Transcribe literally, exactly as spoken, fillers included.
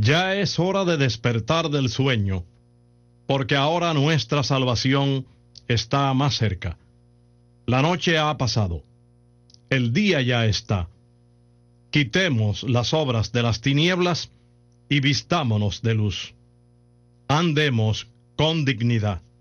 Ya es hora de despertar del sueño, porque ahora nuestra salvación está más cerca. La noche ha pasado, el día ya está. Quitemos las obras de las tinieblas y vistámonos de luz. Andemos con dignidad.